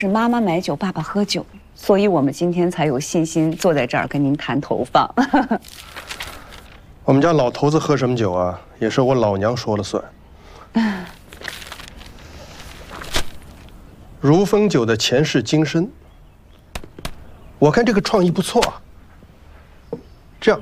是妈妈买酒，爸爸喝酒，所以我们今天才有信心坐在这儿跟您谈投放。 我们家老头子喝什么酒啊，也是我老娘说了算。如风酒的前世今生，我看这个创意不错啊。这样，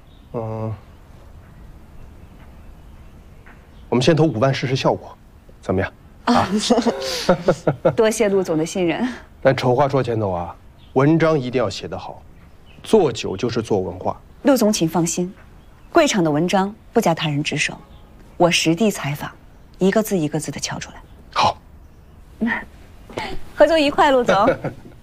我们先投5万试试效果，怎么样？啊， 多谢陆总的信任。 但丑话说前头啊，文章一定要写得好，做酒就是做文化。 陆总请放心，贵场的文章不假他人之手，我实地采访，一个字一个字的敲出来。 好， 合作愉快，陆总。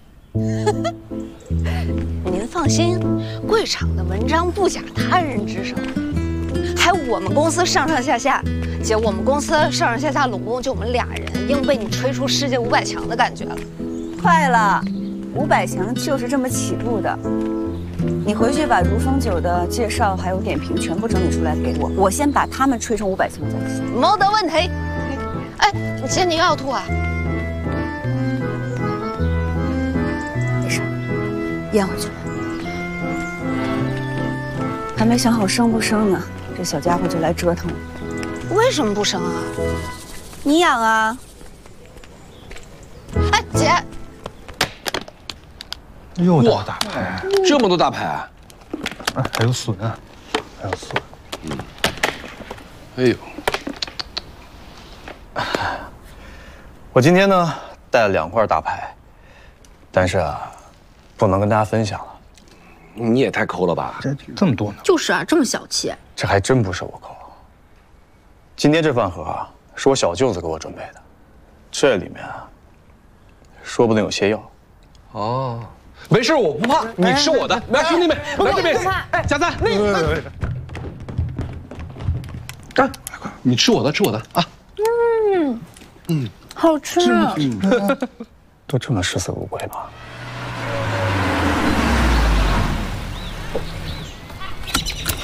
您放心，贵场的文章不假他人之手，还我们公司上上下下，姐，我们公司上上下下拢共就我们俩人，硬被你吹出世界500强的感觉了。 快了，500强就是这么起步的。你回去把如风酒的介绍还有点评全部整理出来给我，我先把他们吹成500强再说。 没得问题。哎，姐，你又要吐啊？ 没事，咽回去了。还没想好生不生呢，这小家伙就来折腾了。 为什么不生啊？ 你养啊。 哎，姐。 又到大牌， 这么多大牌啊！ 哎，还有笋啊，还有笋。 哎呦， 我今天呢带了2块大牌，但是啊，不能跟大家分享了。 你也太抠了吧！ 这么多呢？ 就是啊，这么小气。 这还真不是我抠。今天这饭盒啊，是我小舅子给我准备的，这里面啊，说不定有些药。 哦。没事，我不怕，你吃我的。来，兄弟们，来这边，加赞。干，你吃我的，吃我的啊！ 好吃啊！ 都这么视死如归吗？